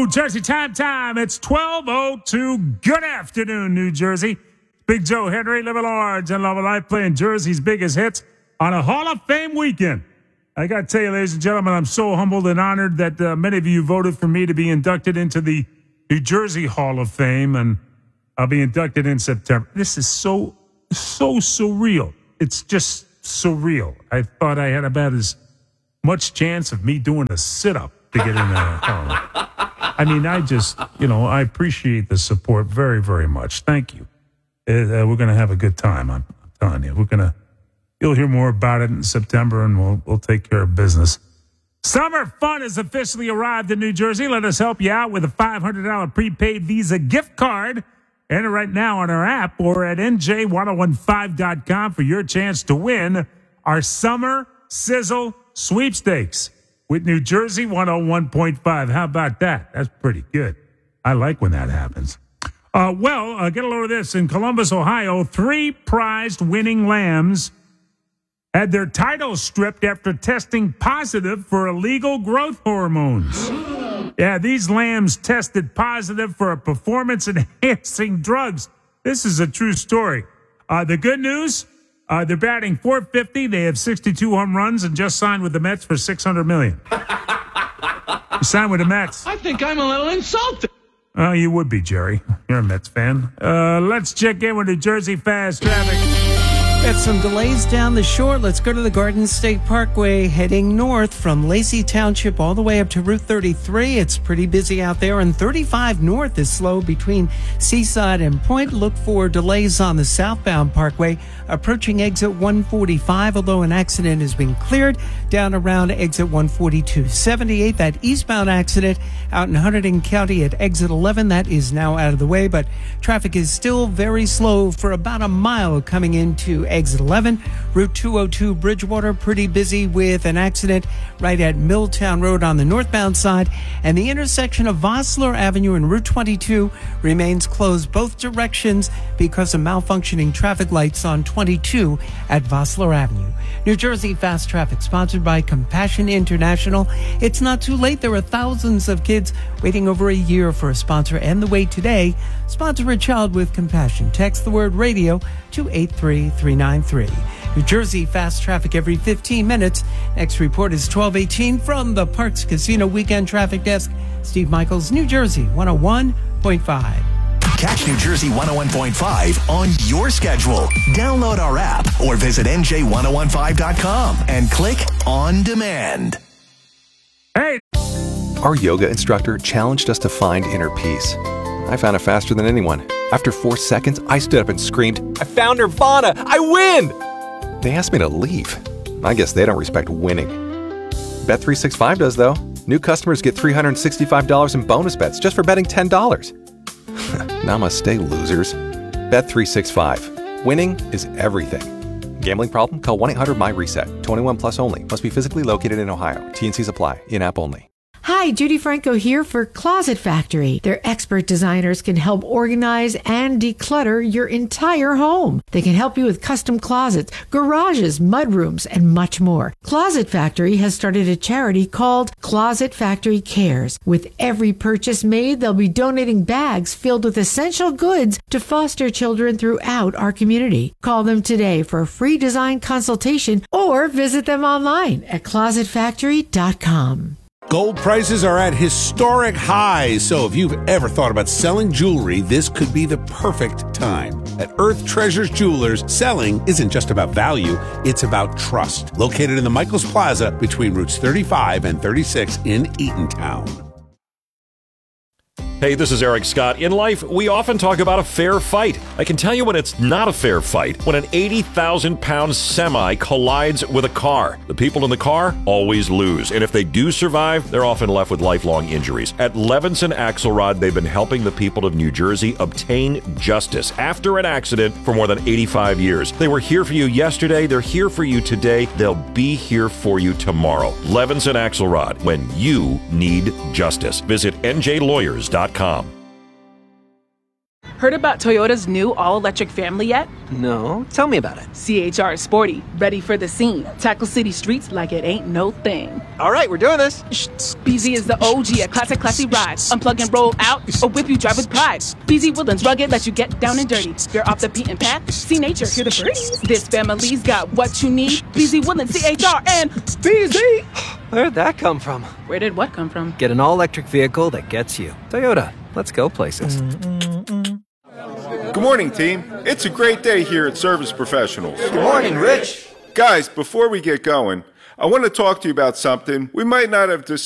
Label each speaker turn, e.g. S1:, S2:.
S1: New Jersey time. It's 12:02. Good afternoon, New Jersey. Big Joe Henry, living large and loving life, playing Jersey's biggest hits on a Hall of Fame weekend. I got to tell you, ladies and gentlemen, I'm so humbled and honored that many of you voted for me to be inducted into the New Jersey Hall of Fame, and I'll be inducted in September. This is so surreal. It's just surreal. I thought I had about as much chance of me doing a sit-up to get in there. I mean, I appreciate the support very, very much. Thank you. We're going to have a good time. I'm telling you, you'll hear more about it in September, and we'll take care of business. Summer fun has officially arrived in New Jersey. Let us help you out with a $500 prepaid Visa gift card. Enter right now on our app or at NJ1015.com for your chance to win our Summer Sizzle Sweepstakes with New Jersey 101.5. How about that? That's pretty good. I like when that happens. Get a load of this. In Columbus, Ohio, 3 prized winning lambs had their titles stripped after testing positive for illegal growth hormones. Yeah, these lambs tested positive for a performance-enhancing drugs. This is a true story. The good news, they're batting .450. They have 62 home runs and just signed with the Mets for $600 million. You signed with the Mets.
S2: I think I'm a little insulted.
S1: Oh, you would be, Jerry. You're a Mets fan. Let's check in with New Jersey Fast Traffic.
S3: Got some delays down the shore. Let's go to the Garden State Parkway, heading north from Lacey Township all the way up to Route 33. It's pretty busy out there, and 35 north is slow between Seaside and Point. Look for delays on the southbound Parkway approaching exit 145, although an accident has been cleared down around exit 142. 78, that eastbound accident out in Hunterdon County at exit 11, that is now out of the way, but traffic is still very slow for about a mile coming into exit 11. Route 202 Bridgewater, pretty busy with an accident right at Milltown Road on the northbound side, and the intersection of Vossler Avenue and Route 22 remains closed both directions because of malfunctioning traffic lights on 22 at Vossler Avenue. New Jersey Fast Traffic, sponsored by Compassion International. It's not too late. There are thousands of kids waiting over a year for a sponsor, and the wait today. Sponsor a child with compassion. Text the word radio to 83393. New Jersey Fast Traffic every 15 minutes. Next report is 12:18 from the Parks Casino Weekend Traffic Desk. Steve Michaels, New Jersey 101.5.
S4: Catch New Jersey 101.5 on your schedule. Download our app or visit NJ1015.com and click on demand.
S1: Hey!
S5: Our yoga instructor challenged us to find inner peace. I found it faster than anyone. After 4 seconds, I stood up and screamed, "I found Nirvana! I win!" They asked me to leave. I guess they don't respect winning. Bet365 does, though. New customers get $365 in bonus bets just for betting $10. Namaste, losers. Bet365. Winning is everything. Gambling problem? Call 1-800-MY-RESET. 21 plus only. Must be physically located in Ohio. T&Cs apply. In-app only.
S6: Hi, Judy Franco here for Closet Factory. Their expert designers can help organize and declutter your entire home. They can help you with custom closets, garages, mudrooms, and much more. Closet Factory has started a charity called Closet Factory Cares. With every purchase made, they'll be donating bags filled with essential goods to foster children throughout our community. Call them today for a free design consultation or visit them online at closetfactory.com.
S7: Gold prices are at historic highs, so if you've ever thought about selling jewelry, this could be the perfect time. At Earth Treasures Jewelers, selling isn't just about value, it's about trust. Located in the Michaels Plaza between routes 35 and 36 in Eatontown.
S8: Hey, this is Eric Scott. In life, we often talk about a fair fight. I can tell you when it's not a fair fight. When an 80,000-pound semi collides with a car. The people in the car always lose. And if they do survive, they're often left with lifelong injuries. At Levinson Axelrod, they've been helping the people of New Jersey obtain justice after an accident for more than 85 years. They were here for you yesterday. They're here for you today. They'll be here for you tomorrow. Levinson Axelrod, when you need justice. Visit njlawyers.com.
S2: Heard about Toyota's new all-electric family yet?
S9: No, tell me about it.
S2: CHR is sporty, ready for the scene. Tackle city streets like it ain't no thing.
S9: All right, we're doing this.
S2: BZ is the OG, a classy ride. Unplug and roll out, or whip you drive with pride. BZ Woodlands rugged, let you get down and dirty. You're off the beaten path, see nature, hear the birds. This family's got what you need. BZ Woodlands, CHR, and BZ.
S9: Where'd that come from?
S2: Where did what come from?
S9: Get an all-electric vehicle that gets you. Toyota, let's go places.
S10: Good morning, team. It's a great day here at Service Professionals.
S9: Good morning, Rich.
S10: Guys, before we get going, I want to talk to you about something we might not have discussed